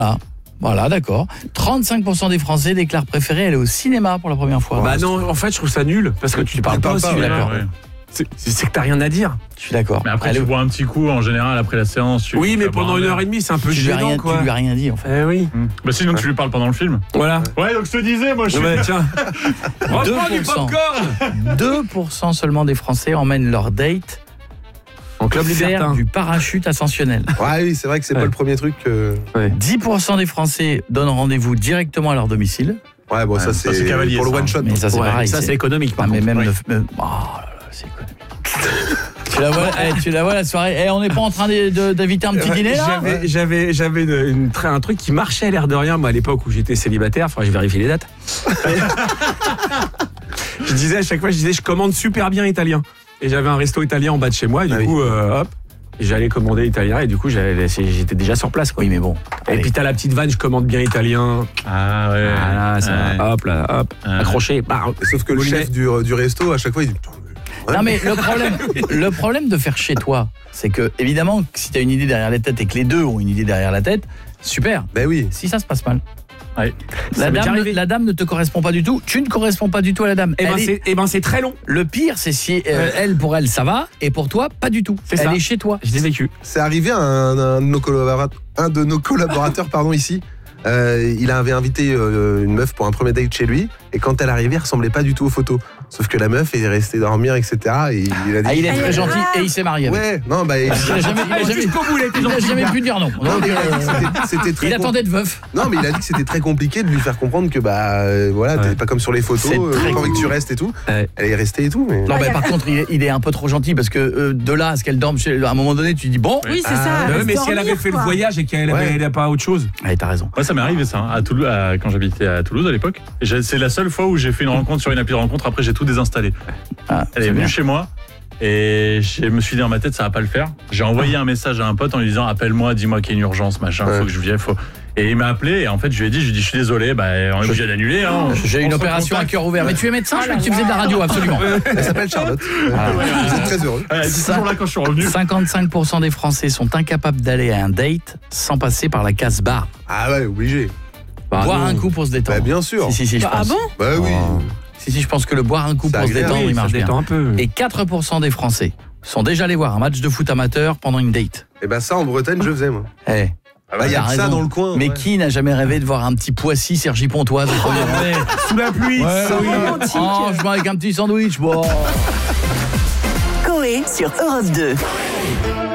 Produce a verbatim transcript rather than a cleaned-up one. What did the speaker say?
Ah, voilà, d'accord. trente-cinq pour cent des Français déclarent préférer aller au cinéma pour la première fois. Bah non, en fait, je trouve ça nul, parce que tu ne parles pas au cinéma. Ouais. C'est, c'est que t'as rien à dire. Je suis d'accord. Mais après, Allez, tu bois un petit coup en général après la séance. Tu oui, mais tu pendant une heure et demie, c'est un peu tu lui as gênant, rien, quoi. tu lui as rien dit, en fait. Eh oui. Mmh. Bah sinon, tu lui parles pendant le film. Voilà. Ouais, donc je te disais, moi, je suis... Ouais, tiens. Reprends du deux pour cent. popcorn. deux pour cent seulement des Français emmènent leur date En club faire libertin. du parachute ascensionnel. Ouais, oui, c'est vrai que c'est Ouais. pas le premier truc. Euh... dix pour cent des Français donnent rendez-vous directement à leur domicile. Ouais, bon, Ouais, ça, ça, c'est, c'est cavalier, pour le ça. one shot. Mais ça, c'est Ouais, pareil. ça, c'est économique, par Ah, mais contre. même... Ouais. Le... même- Oh là là, c'est économique. tu, la vois, eh, tu la vois la soirée. Eh, on n'est pas en train de, de, d'inviter un petit dîner, là? J'avais, j'avais, j'avais une, une, tra- un truc qui marchait à l'air de rien, moi, à l'époque où j'étais célibataire. Enfin, j'ai vérifié les dates. Je disais à chaque fois, je disais, je commande super bien italien. Et j'avais un resto italien en bas de chez moi, et du Ah coup, euh, hop, j'allais commander italien, et du coup, j'allais, j'étais déjà sur place, quoi. Oui, mais bon. Et Allez. puis t'as la petite vanne, je commande bien italien. Ah ouais. Voilà, ça, Ouais. hop là, hop, Ouais. accroché. Bah, Sauf que le Moulinet. chef du, du resto, à chaque fois, il dit. Putain, mais- Ouais, Non, mais le problème, le problème de faire chez toi, c'est que, évidemment, si tu as une idée derrière la tête et que les deux ont une idée derrière la tête, super. Ben oui. Si ça se passe mal. Ouais. Ça La m'est déjà dame, arrivé. la dame ne te correspond pas du tout. Tu ne corresponds pas du tout à la dame. Eh ben, Elle est- c'est, eh ben c'est très long. Le pire, c'est si euh, Ouais. elle, pour elle, ça va, et pour toi, pas du tout. C'est elle ça. est chez toi. Je l'ai vécu. C'est arrivé à un, un de nos collaborateurs, un de nos collaborateurs pardon, ici. Euh, il avait invité euh, une meuf pour un premier date chez lui. Et quand elle arrivait, elle ressemblait pas du tout aux photos. Sauf que la meuf est restée dormir, et cetera. Et il a dit. Ah, il est très Ah. gentil et il s'est marié. avec. Ouais, non, bah. Il, Il a jamais, il a jamais- Jusqu'au bout, il a été il a gentil, jamais le gars. pu dire non. non, Donc, mais il a euh, dit que c'était, c'était très il com- attendait de veuf. Non, mais il a dit que c'était très compliqué de lui faire comprendre que bah euh, voilà, t'es Ouais. pas comme sur les photos, C'est euh, très j'ai pas envie que tu cool. restes et tout. Ouais. Elle est restée et tout, mais. Non, Ah, mais y a- par contre, il est, il est un peu trop gentil parce que euh, de là à ce qu'elle dorme chez, à un moment donné, tu dis bon. Oui, c'est Ah, ça. Bah ouais, reste mais si elle avait dormir, fait le quoi. voyage et qu'elle avait, Ouais. elle a pas autre chose. Allez, t'as raison. Moi, ça m'est arrivé ça, hein, à Toulouse, à- quand j'habitais à Toulouse à l'époque. Et j'ai- c'est la seule fois où j'ai fait une rencontre sur une appli de rencontre. Après, j'ai tout désinstallé. Ah, Elle est c'est venue bien. chez moi et je me suis dit dans ma tête, ça va pas le faire. J'ai envoyé un message à un pote en lui disant, appelle-moi, dis-moi qu'il y a une urgence, machin, Ouais. faut que je vienne. Faut... Et il m'a appelé et en fait, je lui ai dit, je lui ai dit, je suis désolé, bah, on est obligé d'annuler. Hein. J'ai On une se opération à recontacte. cœur ouvert. Mais tu es médecin, je crois que tu faisais de la radio, absolument. Elle s'appelle Charlotte. Ah, ouais. Je suis très heureux. Ouais, elle était Ça- toujours là quand je suis revenu. cinquante-cinq pour cent des Français sont incapables d'aller à un date sans passer par la case bar. Ah ouais, obligé. Boire non. un coup pour se détendre. Bah bien sûr. Si, si, si, je Ah pense. bon Bah oui. Oh. Si, si, je pense que le boire un coup C'est pour se agréable. détendre, Oui, il ça marche bien. détend un peu. Et quatre pour cent des Français sont déjà allés voir un match de foot amateur pendant une date. Et bah ça en Bretagne, je faisais moi. Eh, Bah il y a t'as que ça raison. dans le coin. mais ouais. qui n'a jamais rêvé de voir un petit Poissy Sergi Pontoise au premier rang? Sous la pluie. Ouais, C'est oui. romantique. Oh, je mange avec un petit sandwich. Bon. Coé sur Europe deux.